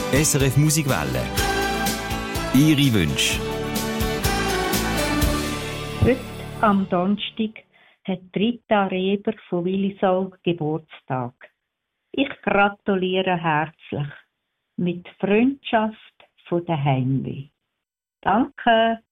SRF Musikwelle. Ihre Wünsche. Heute am Donnerstag hat Rita Reber von Willisau Geburtstag. Ich gratuliere herzlich mit Freundschaft von der Heimweh. Danke.